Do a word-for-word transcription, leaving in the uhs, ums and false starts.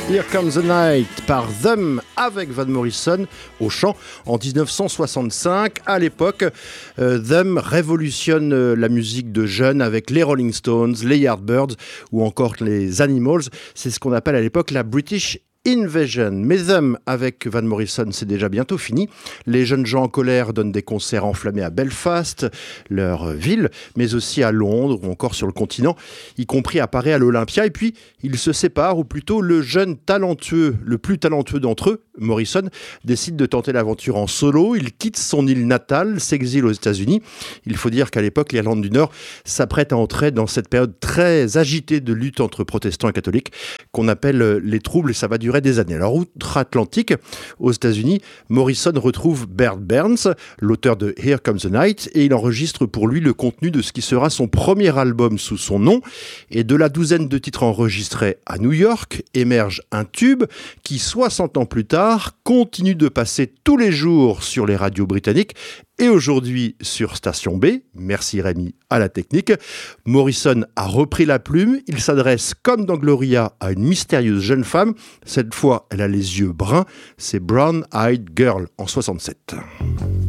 Here Comes the Night par Them avec Van Morrison au chant en dix-neuf cent soixante-cinq. À l'époque, euh, Them révolutionne euh, la musique de jeunes avec les Rolling Stones, les Yardbirds ou encore les Animals. C'est ce qu'on appelle à l'époque la British Invasion. Mais Them avec Van Morrison, c'est déjà bientôt fini. Les jeunes gens en colère donnent des concerts enflammés à Belfast, leur ville, mais aussi à Londres ou encore sur le continent, y compris à Paris à l'Olympia. Et puis, ils se séparent, ou plutôt le jeune talentueux, le plus talentueux d'entre eux, Morrison, décide de tenter l'aventure en solo. Il quitte son île natale, s'exile aux États-Unis. Il faut dire qu'à l'époque, l'Irlande du Nord s'apprête à entrer dans cette période très agitée de lutte entre protestants et catholiques qu'on appelle les troubles, et ça va durer des années. Alors, outre-Atlantique, aux États-Unis, Morrison retrouve Bert Berns, l'auteur de Here Comes the Night, et il enregistre pour lui le contenu de ce qui sera son premier album sous son nom. Et de la douzaine de titres enregistrés à New York, émerge un tube qui, soixante ans plus tard, continue de passer tous les jours sur les radios britanniques et aujourd'hui sur Station B. Merci Rémi à la technique. Morrison a repris la plume. Il s'adresse, comme dans Gloria, à une mystérieuse jeune femme. Cette fois, elle a les yeux bruns. C'est Brown Eyed Girl en soixante-sept.